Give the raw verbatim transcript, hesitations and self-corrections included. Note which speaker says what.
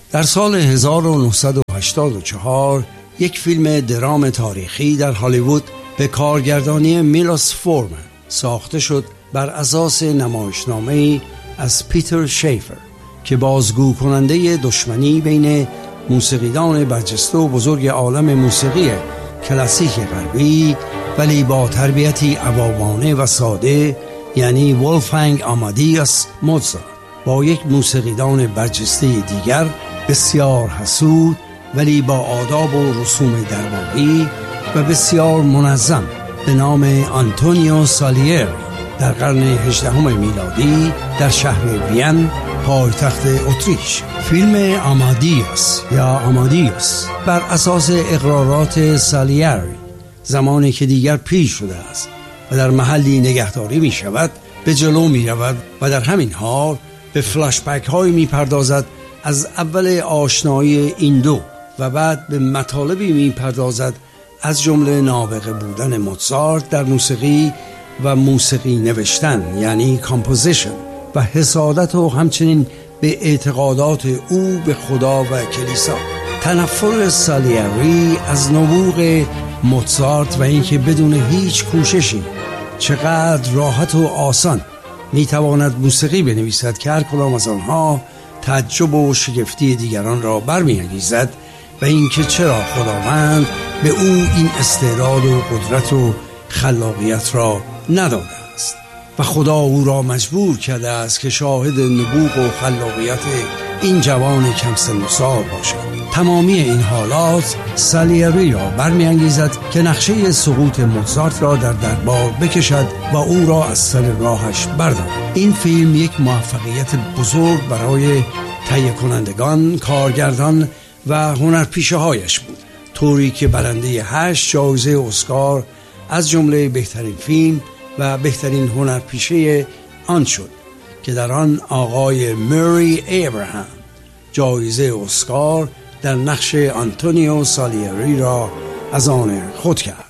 Speaker 1: در سال هزار و نهصد و هشتاد و چهار یک فیلم درام تاریخی در هالیوود به کارگردانی میلوس فورمن ساخته شد بر اساس نمایشنامه‌ای از پیتر شیفر که بازگو کننده دشمنی بین موسیقیدان برجسته و بزرگ عالم موسیقی کلاسیک غربی ولی با تربیتی عوامانه و ساده، یعنی ولفگانگ آمادیوس موزارت، با یک موسیقیدان برجسته دیگر بسیار حسود ولی با آداب و رسوم درباری و بسیار منظم به نام آنتونیو سالیری در قرن هجدهم میلادی در شهر وین پایتخت اتریش. فیلم آمادیوس یا آمادیوس بر اساس اقرارات سالیری زمانی که دیگر پیر شده است و در محلی نگهداری می شود به جلو می رود و در همین حال به فلاشبک های می پردازد از اول آشنایی این دو و بعد به مطالبی می پردازد از جمله نابغه بودن موزارت در موسیقی و موسیقی نوشتن، یعنی کامپوزیشن، و حسادت و همچنین به اعتقادات او به خدا و کلیسا. تنفر سالیری از نبوغ موزارت و اینکه بدون هیچ کوششی چقدر راحت و آسان میتواند موسیقی بنویسد که هر کدام از آنها تعجب و شگفتی دیگران را برمی‌انگیزد و اینکه چرا خداوند به او این استعداد و قدرت و خلاقیت را نداده است و خدا او را مجبور کرده است که شاهد نبوغ و خلاقیت این جوان کم سن و سال باشد. تمامی این حالات سالیری را برمی‌انگیزد که نقشه سقوط موزارت را در دربار بکشد و او را از سر راهش بردارد. این فیلم یک موفقیت بزرگ برای تهیه کنندگان، کارگردان و هنرپیشه هایش بود، طوری که برنده هشت جایزه اسکار از جمله بهترین فیلم و بهترین هنرپیشه آن شد که در آن آقای موری ابراهام جایزه اسکار در نقش آنتونیو سالیری را از آن خود کرد.